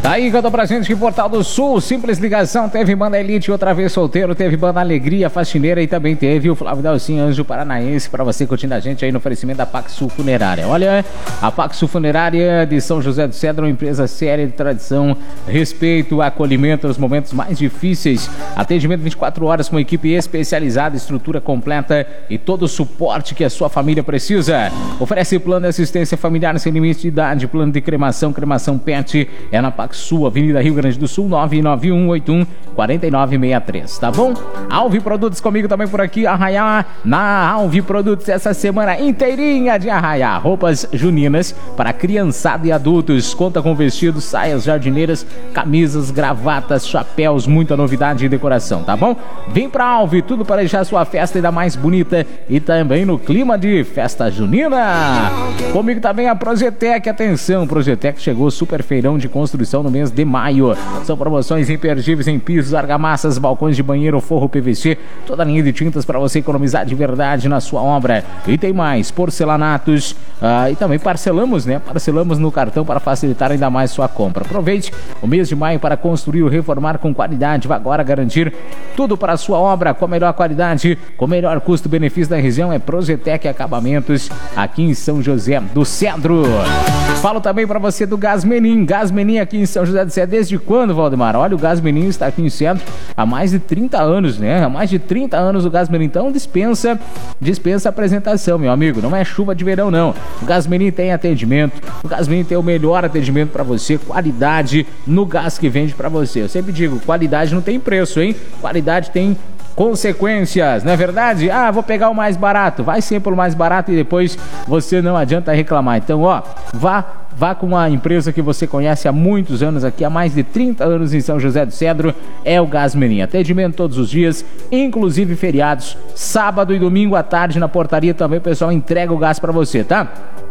Tá aí, conta pra gente que Portal do Sul, simples ligação, teve banda Elite, outra vez solteiro, teve banda Alegria, Faxineira e também teve o Flávio Dalcin, Anjo Paranaense, pra você curtindo a gente aí no oferecimento da Pax Sul Funerária. Olha, a Pax Sul Funerária de São José do Cedro, uma empresa séria de tradição, respeito, acolhimento nos momentos mais difíceis, atendimento 24 horas com equipe especializada, estrutura completa e todo o suporte que a sua família precisa. Oferece plano de assistência familiar sem limite de idade, plano de cremação pet, é na Pax Sul, Avenida Rio Grande do Sul, 991814963, tá bom? Alvi Produtos comigo também por aqui, Arraiá, na Alvi Produtos essa semana inteirinha de Arraiá, roupas juninas para criançada e adultos, conta com vestidos, saias, jardineiras, camisas, gravatas, chapéus, muita novidade e decoração, tá bom? Vem pra Alvi, tudo para deixar sua festa ainda mais bonita e também no clima de festa junina. Comigo também a Projetec, atenção, Projetec chegou super feirão de construção no mês de maio. São promoções imperdíveis em pisos, argamassas, balcões de banheiro, forro PVC, toda a linha de tintas para você economizar de verdade na sua obra. E tem mais, porcelanatos, e também parcelamos, né? Parcelamos no cartão para facilitar ainda mais sua compra. Aproveite o mês de maio para construir ou reformar com qualidade. Vá agora garantir tudo para a sua obra com a melhor qualidade, com o melhor custo-benefício da região. É Projetec Acabamentos, aqui em São José do Cedro. Falo também para você do Gás Menin. Gás Menin aqui em São José do Cedro. Desde quando, Valdemar? Olha, o Gás Menin está aqui em Centro há mais de 30 anos, né? Há mais de 30 anos o Gás Menin. Então dispensa apresentação, meu amigo. Não é chuva de verão, não. O Gás Menin tem atendimento. O Gás Menin tem o melhor atendimento para você. Qualidade no gás que vende para você. Eu sempre digo, qualidade não tem preço, hein? Qualidade tem consequências, não é verdade? Ah, vou pegar o mais barato. Vai sempre pelo mais barato e depois você não adianta reclamar. Então, ó, vá com uma empresa que você conhece há muitos anos aqui, há mais de 30 anos em São José do Cedro, é o Gás Menin. Atendimento todos os dias, inclusive feriados, sábado e domingo à tarde na portaria também o pessoal entrega o gás pra você, tá?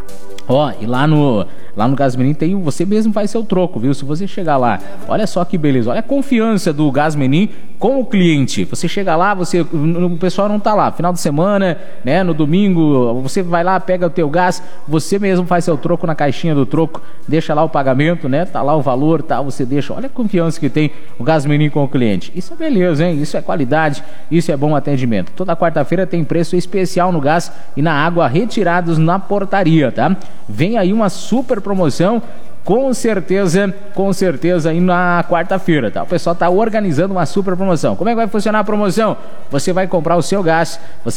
Ó, e lá no Gás Menin tem, você mesmo faz seu troco, viu? Se você chegar lá, olha só que beleza, olha a confiança do Gás Menin com o cliente. Você chega lá, o pessoal não tá lá, final de semana, né? No domingo, você vai lá, pega o teu gás, você mesmo faz seu troco na caixinha do troco, deixa lá o pagamento, né? Tá lá o valor, tá? Você deixa, olha a confiança que tem o Gás Menin com o cliente. Isso é beleza, hein? Isso é qualidade, isso é bom atendimento. Toda quarta-feira tem preço especial no gás e na água retirados na portaria, tá? Vem aí uma super promoção, com certeza aí na quarta-feira, tá? O pessoal tá organizando uma super promoção. Como é que vai funcionar a promoção? Você vai comprar o seu gás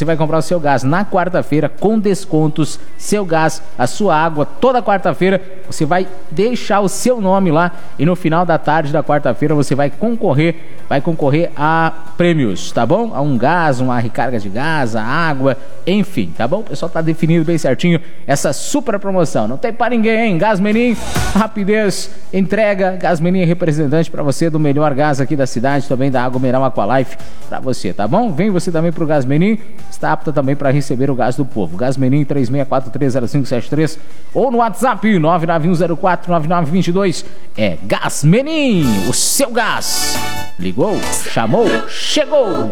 na quarta-feira com descontos, seu gás, a sua água, toda quarta-feira você vai deixar o seu nome lá e no final da tarde da quarta-feira você vai concorrer a prêmios, tá bom? A um gás, uma recarga de gás, a água, enfim, tá bom? O pessoal tá definindo bem certinho essa super promoção. Não tem pra ninguém, hein? Gás Menin, rapidez, entrega. Gás Menin é representante pra você do melhor gás aqui da cidade, também da água mineral Aqualife pra você, tá bom? Vem você também pro Gás Menin, está apta também pra receber o gás do povo. Gás Menin 36430573 ou no WhatsApp 991049922. É Gás Menin, o seu gás. Ligou, chamou, chegou!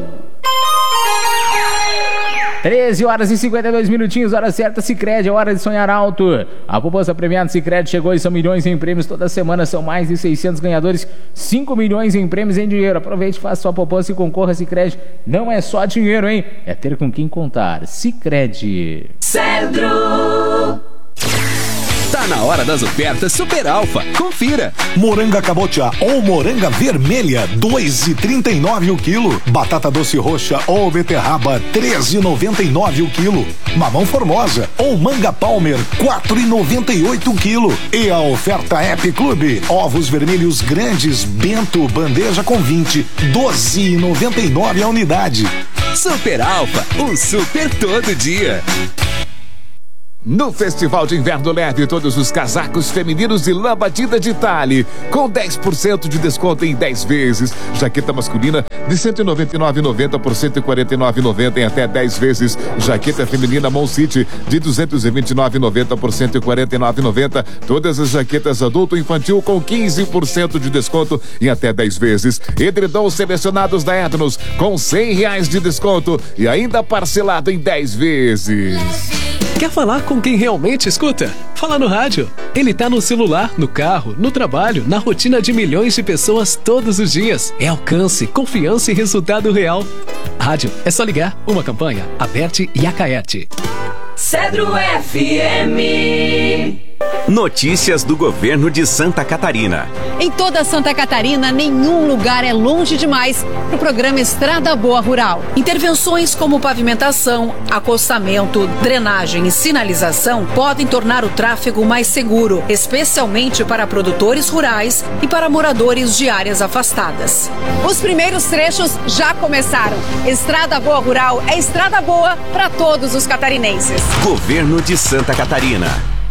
13 horas e 52 minutinhos, hora certa, Sicredi, é hora de sonhar alto. A poupança premiada Sicredi chegou e são milhões em prêmios toda semana, são mais de 600 ganhadores, 5 milhões em prêmios em dinheiro. Aproveite, faça sua poupança e concorra a Sicredi. Não é só dinheiro, hein? É ter com quem contar. Sicredi. Cedro. Tá na hora das ofertas Super Alfa. Confira. Moranga cabotiá ou moranga vermelha, 2,39 o quilo. Batata doce roxa ou beterraba, 13,99 o quilo. Mamão formosa ou manga palmer, 4,98 o quilo. E a oferta Happy Club, ovos vermelhos grandes Bento, bandeja com 20, 12,99 a unidade. Super Alfa, um super todo dia. No Festival de Inverno Leve, todos os casacos femininos de lã batida de Tale, com 10% de desconto em 10 vezes. Jaqueta masculina de R$ 199,90 por R$ 149,90 em até 10 vezes. Jaqueta feminina Mon City de R$ 229,90 por R$ 149,90. Todas as jaquetas adulto e infantil com 15% de desconto em até 10 vezes. Edredons selecionados da Etnos com R$ 100 de desconto e ainda parcelado em 10 vezes. Quer falar com quem realmente escuta? Fala no rádio. Ele tá no celular, no carro, no trabalho, na rotina de milhões de pessoas todos os dias. É alcance, confiança e resultado real. Rádio, é só ligar. Uma campanha, Aberte e Acaerte. Cedro FM. Notícias do governo de Santa Catarina. Em toda Santa Catarina, nenhum lugar é longe demais para o programa Estrada Boa Rural. Intervenções como pavimentação, acostamento, drenagem e sinalização podem tornar o tráfego mais seguro, especialmente para produtores rurais e para moradores de áreas afastadas. Os primeiros trechos já começaram. Estrada Boa Rural é estrada boa para todos os catarinenses. Governo de Santa Catarina.